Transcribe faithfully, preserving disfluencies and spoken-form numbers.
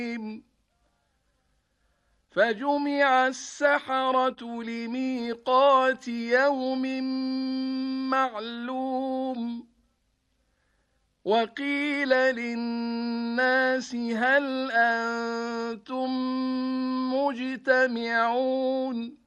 فجمع السحرة لميقات يوم معلوم وقيل للناس هل أنتم مجتمعون